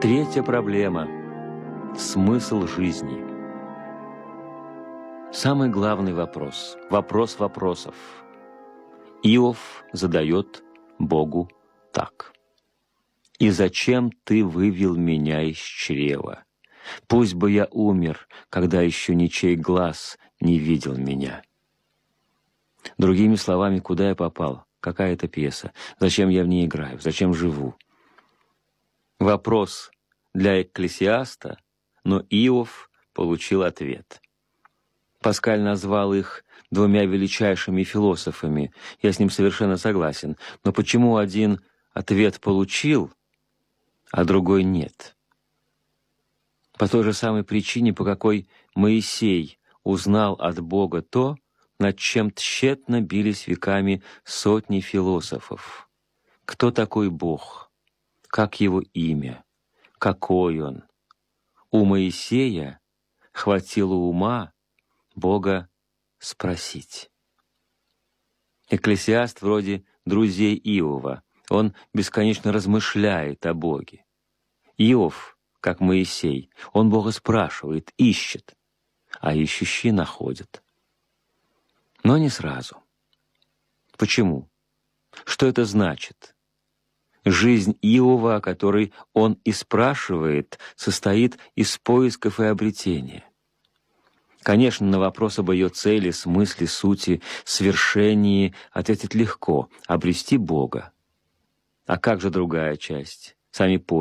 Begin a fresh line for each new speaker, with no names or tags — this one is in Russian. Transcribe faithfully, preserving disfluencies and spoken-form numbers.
Третья проблема – смысл жизни. Самый главный вопрос, вопрос вопросов. Иов задает Богу так. «И зачем ты вывел меня из чрева? Пусть бы я умер, когда еще ничей глаз не видел меня». Другими словами, куда я попал? Какая это пьеса? Зачем я в ней играю? Зачем живу? Вопрос для Экклесиаста, но Иов получил ответ. Паскаль назвал их двумя величайшими философами. Я с ним совершенно согласен. Но почему один ответ получил, а другой нет? По той же самой причине, по какой Моисей узнал от Бога то, над чем тщетно бились веками сотни философов. Кто такой Бог? Как его имя? Какой он? У Моисея хватило ума Бога спросить. Экклесиаст вроде друзей Иова. Он бесконечно размышляет о Боге. Иов, как Моисей, он Бога спрашивает, ищет, а ищущие находят. Но не сразу. Почему? Что это значит? Жизнь Иова, о которой он и спрашивает, состоит из поисков и обретения. Конечно, на вопрос об ее цели, смысле, сути, свершении ответить легко – обрести Бога. А как же другая часть? Сами поиски.